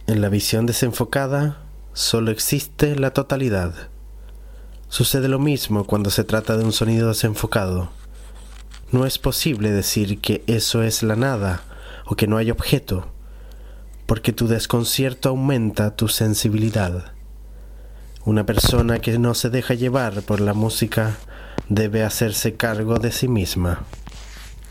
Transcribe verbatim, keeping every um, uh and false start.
En la visión desenfocada, solo existe la totalidad. Sucede lo mismo cuando se trata de un sonido desenfocado. No es posible decir que eso es la nada o que no hay objeto, porque tu desconcierto aumenta tu sensibilidad. Una persona que no se deja llevar por la música debe hacerse cargo de sí misma.